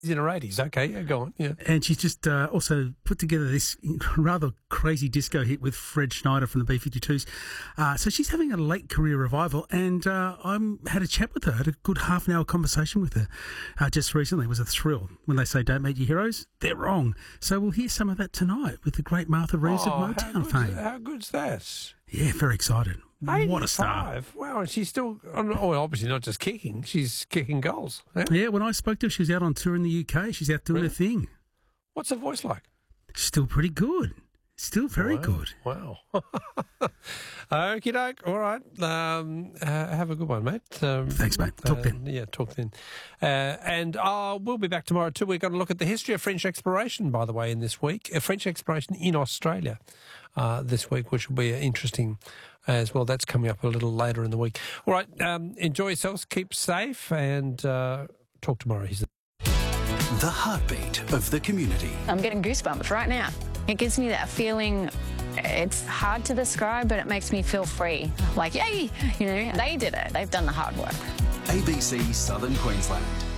in her 80s. Okay, yeah, go on. Yeah. And she's just also put together this rather crazy disco hit with Fred Schneider from the B-52s. So she's having a late career revival, and I had a chat with her, had a good half-an-hour conversation with her just recently. It was a thrill. When they say don't meet your heroes, they're wrong. So we'll hear some of that tonight with the great Martha Reeves of Motown fame. How good's that? Yeah, very excited. 85. What a star. Wow, and she's still, obviously not just kicking, she's kicking goals. Yeah, when I spoke to her, she was out on tour in the UK. She's out doing her thing. What's her voice like? Still pretty good. Still very good. Wow. Okie doke. All right. Have a good one, mate. Thanks, mate. Talk then. Yeah, talk then. And we'll be back tomorrow too. We're going to look at the history of French exploration, by the way, in this week. French exploration in Australia this week, which will be interesting as well. That's coming up a little later in the week. All right. Enjoy yourselves. Keep safe and talk tomorrow. The heartbeat of the community. I'm getting goosebumps right now. It gives me that feeling, it's hard to describe, but it makes me feel free. Like, yay, they did it. They've done the hard work. ABC Southern Queensland.